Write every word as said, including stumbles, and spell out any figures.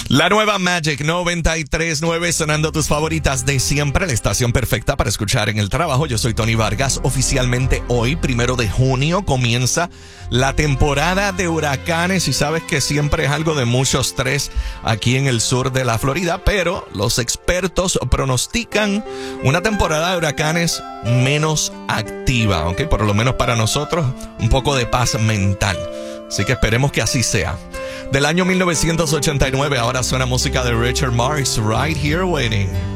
La nueva Magic noventa y tres punto nueve, sonando tus favoritas de siempre, la estación perfecta para escuchar en el trabajo. Yo soy Tony Vargas. Oficialmente hoy, primero de junio, comienza la temporada de huracanes y sabes que siempre es algo de mucho estrés aquí en el sur de la Florida, pero los expertos pronostican una temporada de huracanes menos activa, ¿ok? Por lo menos para nosotros, un poco de paz mental. Así que esperemos que así sea. Del año mil novecientos ochenta y nueve, ahora suena música de Richard Marx, Right Here Waiting.